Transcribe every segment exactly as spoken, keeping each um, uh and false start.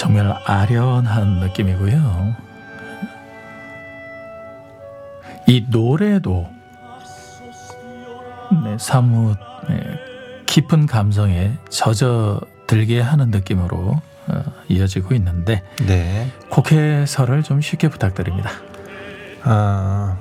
정말 아련한 느낌이고요. 이 노래도 네, 사뭇 네, 깊은 감성에 젖어들게 하는 느낌으로 어, 이어지고 있는데 네. 곡 해설을 좀 쉽게 부탁드립니다. 아,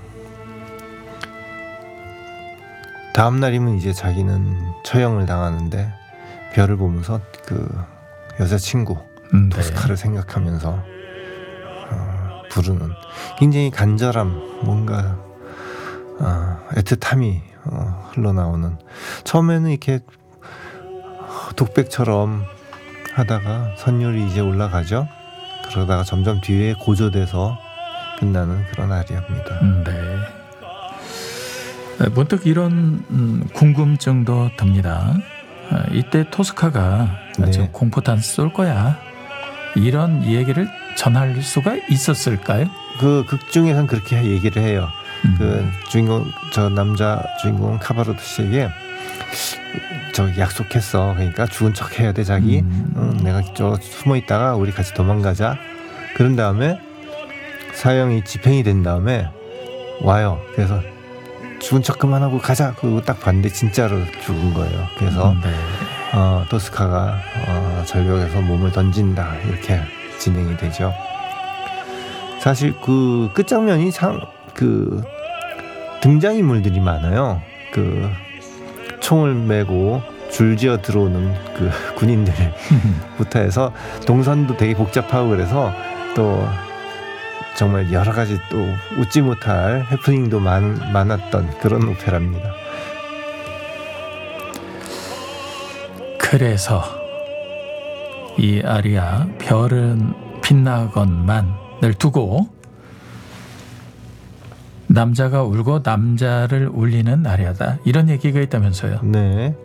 다음 날이면 이제 자기는 처형을 당하는데 별을 보면서 그 여자친구 음, 네. 토스카를 생각하면서 어, 부르는 굉장히 간절함, 뭔가 어, 애틋함이 어, 흘러나오는, 처음에는 이렇게 독백처럼 하다가 선율이 이제 올라가죠. 그러다가 점점 뒤에 고조돼서 끝나는 그런 아리아입니다. 음, 네. 문득 이런 음, 궁금증도 듭니다. 아, 이때 토스카가 네. 저 공포탄 쏠 거야, 이런 얘기를 전할 수가 있었을까요? 그 극 중에선 그렇게 얘기를 해요. 음. 그 주인공, 저 남자 주인공 카바로트 씨에게 저 약속했어. 그러니까 죽은 척 해야 돼 자기. 음. 응, 내가 저 숨어 있다가 우리 같이 도망가자. 그런 다음에 사형이 집행이 된 다음에 와요. 그래서 죽은 척 그만하고 가자. 그리고 딱 봤는데 진짜로 죽은 거예요. 그래서 음, 네. 어, 토스카가 어, 절벽에서 몸을 던진다, 이렇게 진행이 되죠. 사실 그 끝장면이 참 그 등장인물들이 많아요. 그 총을 메고 줄지어 들어오는 그 군인들부터 해서 동선도 되게 복잡하고, 그래서 또 정말 여러 가지 또 웃지 못할 해프닝도 많, 많았던 그런 오페라입니다. 그래서 이 아리아 별은 빛나건만을 두고 남자가 울고 남자를 울리는 아리아다, 이런 얘기가 있다면서요. 네.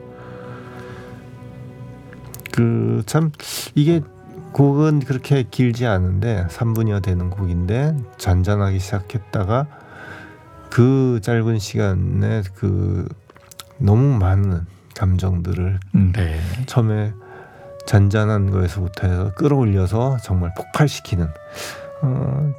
그 참 이게 곡은 그렇게 길지 않은데 삼 분여 되는 곡인데 잔잔하게 시작했다가 그 짧은 시간에 그 너무 많은 감정들을 네. 처음에 잔잔한 거에서부터 해서 끌어올려서 정말 폭발시키는, 어,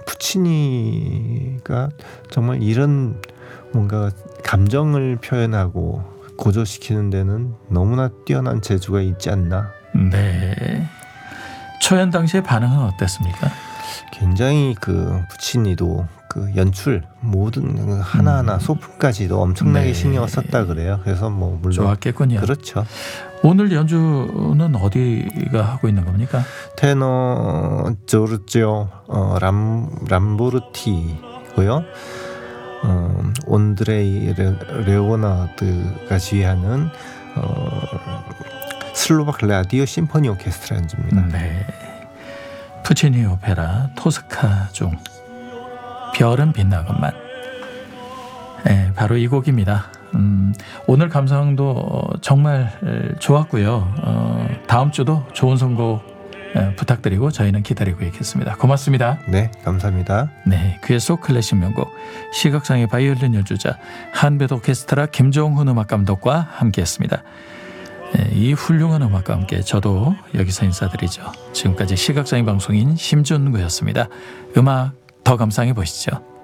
푸치니가 정말 이런 뭔가 감정을 표현하고 고조시키는 데는 너무나 뛰어난 재주가 있지 않나. 네. 초연 당시의 반응은 어땠습니까? 굉장히 그 푸치니도 그 연출 모든 하나하나 음. 소품까지도 엄청나게 네. 신경을 썼다 그래요. 그래서 뭐 물론 좋았겠군요. 그렇죠. 오늘 연주는 어디가 하고 있는 겁니까? 테너 조르지오 어, 람 람보르티고요. 어, 온드레이 레, 레오나드가 지휘하는 어, 슬로바크 라디오 심포니 오케스트라 연주입니다. 네. 푸치니 오페라 토스카 중 별은 빛나건만. 네, 바로 이 곡입니다. 음, 오늘 감상도 정말 좋았고요. 어, 다음 주도 좋은 선곡 부탁드리고 저희는 기다리고 있겠습니다. 고맙습니다. 네, 감사합니다. 네, 귀의 속 클래식 명곡, 시각장애 바이올린 연주자 한빛 오케스트라 김종훈 음악감독과 함께했습니다. 네, 이 훌륭한 음악과 함께 저도 여기서 인사드리죠. 지금까지 시각장애 방송인 심준구였습니다. 음악 더 감상해 보시죠.